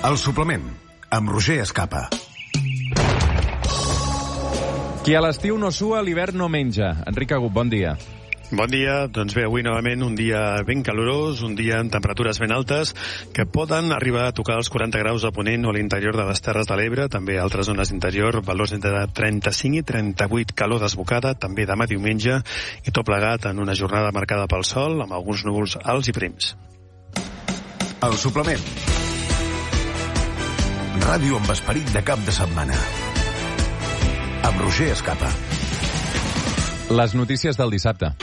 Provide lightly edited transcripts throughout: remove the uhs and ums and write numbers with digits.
El suplement, amb Roger Escapa. Qui a l'estiu no sua, a l'hivern no menja. Enric Agut, bon dia. Bon dia. Doncs bé, avui novament un dia ben calorós, un dia amb temperatures ben altes que poden arribar a tocar els 40 graus a Ponent o a l'interior de les Terres de l'Ebre, també a altres zones d'interior, valors entre 35 i 38, calor desbocada, també demà diumenge, i tot plegat en una jornada marcada pel sol, amb alguns núvols alts i prims. El suplement. Ràdio amb esperit de cap de setmana. Amb Roger Escapa. Les notícies del dissabte.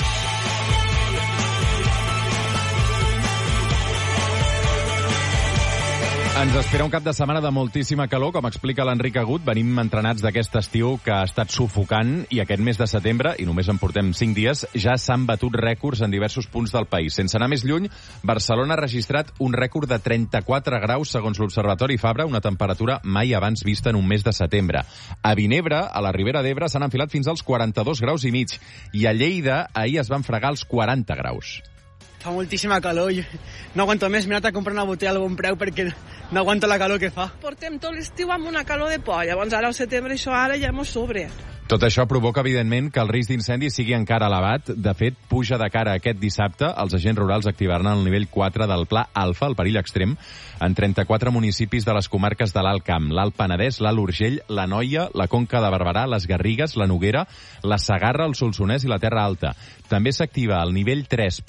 Ens espera un cap de setmana de moltíssima calor, com explica l'Enric Agut. Venim entrenats d'aquest estiu que ha estat sufocant i aquest mes de setembre, i només en portem 5 dies, ja s'han batut rècords en diversos punts del país. Sense anar més lluny, Barcelona ha registrat un rècord de 34 graus segons l'Observatori Fabra, una temperatura mai abans vista en un mes de setembre. A Vinebre, a la Ribera d'Ebre, s'han enfilat fins als 42 graus i mig, i a Lleida ahir es van fregar els 40 graus. Fa moltíssima calor, no aguanto més, m'he anat a comprar una botella a bon preu perquè no aguanto la calor que fa. Portem tot l'estiu amb una calor de por, llavors ara al setembre això ara ja mos sobre. Tot això provoca, evidentment, que el risc d'incendi sigui encara elevat. De fet, puja de cara a aquest dissabte. Els agents rurals activaran el nivell 4 del Pla Alfa, el perill extrem, en 34 municipis de les comarques de l'Alt Camp, l'Alt Penedès, l'Alt Urgell, l'Anoia, la Conca de Barberà, les Garrigues, la Noguera, la Segarra, el Solsonès i la Terra Alta. També s'activa el nivell 3